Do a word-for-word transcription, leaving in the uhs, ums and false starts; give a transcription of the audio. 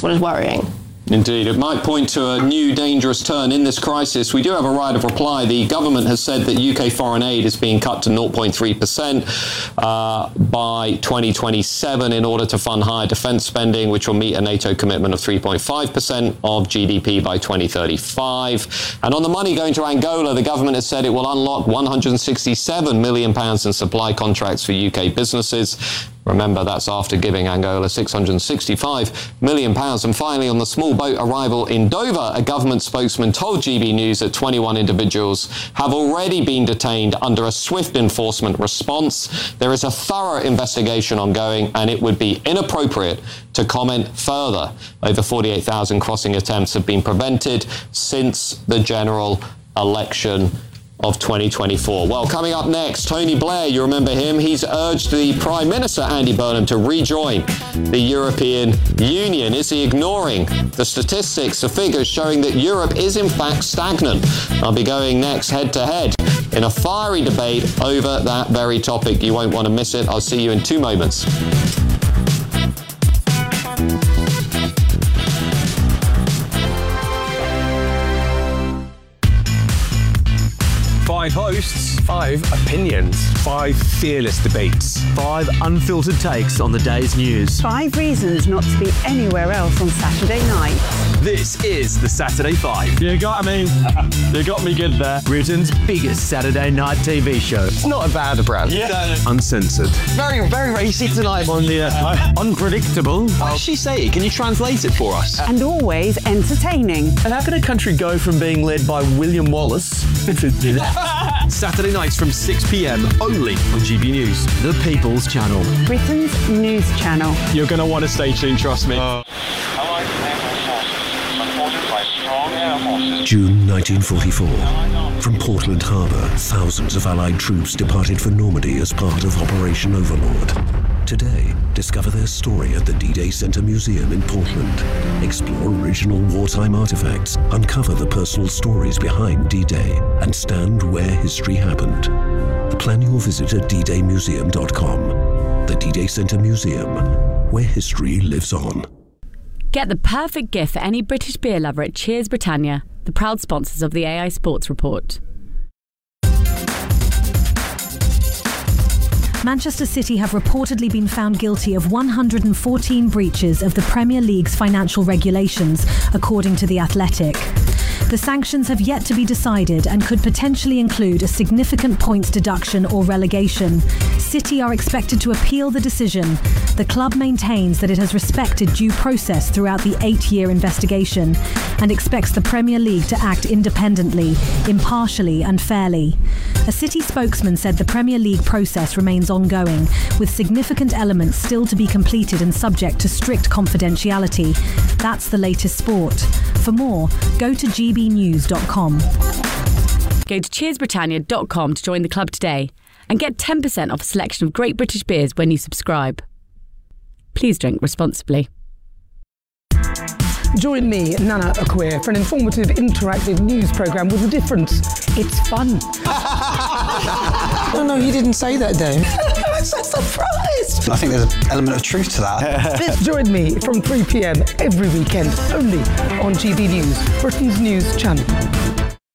That's what is worrying. Indeed. It might point to a new dangerous turn in this crisis. We do have a right of reply. The government has said that U K foreign aid is being cut to zero point three percent uh, by twenty twenty-seven in order to fund higher defence spending, which will meet a NATO commitment of three point five percent of G D P by twenty thirty-five. And on the money going to Angola, the government has said it will unlock one hundred sixty-seven million pounds in supply contracts for U K businesses. Remember, that's after giving Angola six hundred sixty-five million pounds. And finally, on the small boat arrival in Dover, a government spokesman told G B News that twenty-one individuals have already been detained under a swift enforcement response. There is a thorough investigation ongoing, and it would be inappropriate to comment further. Over forty-eight thousand crossing attempts have been prevented since the general election of twenty twenty-four. Well, coming up next, Tony Blair, you remember him, he's urged the Prime Minister, Andy Burnham, to rejoin the European Union. Is he ignoring the statistics, the figures showing that Europe is in fact stagnant? I'll be going next head to head in a fiery debate over that very topic. You won't want to miss it. I'll see you in two moments. Five hosts, five opinions, five fearless debates, five unfiltered takes on the day's news. Five reasons not to be anywhere else on Saturday night. This is the Saturday Five. You got me. You got me good there. Britain's biggest Saturday night T V show. It's not a bad brand. Yeah. Uncensored. Very, very racy tonight on the uh, unpredictable. What does she say? Can you translate it for us? And always entertaining. And how can a country go from being led by William Wallace Saturday nights from six p.m. only on G B News, the People's Channel. Britain's news channel. You're going to want to stay tuned, trust me. Uh. June nineteen forty-four. From Portland Harbour, thousands of Allied troops departed for Normandy as part of Operation Overlord. Today, discover their story at the D-Day Center Museum in Portland. Explore original wartime artifacts, uncover the personal stories behind D-Day, and stand where history happened. Plan your visit at d day museum dot com. The D-Day Center Museum, where history lives on. Get the perfect gift for any British beer lover at Cheers Britannia, the proud sponsors of the A I Sports Report. Manchester City have reportedly been found guilty of one hundred fourteen breaches of the Premier League's financial regulations, according to The Athletic. The sanctions have yet to be decided and could potentially include a significant points deduction or relegation. City are expected to appeal the decision. The club maintains that it has respected due process throughout the eight-year investigation and expects the Premier League to act independently, impartially and fairly. A City spokesman said the Premier League process remains ongoing, with significant elements still to be completed and subject to strict confidentiality. That's the latest sport. For more, go to g b news dot com. Go to cheers britannia dot com to join the club today and get ten percent off a selection of great British beers when you subscribe. Please drink responsibly. Join me, Nana Akwe, for an informative, interactive news programme with a difference. It's fun. No, no, you didn't say that, Dave. I'm so surprised. I think there's an element of truth to that. Join me from three p.m. every weekend, only on G B News, Britain's news channel.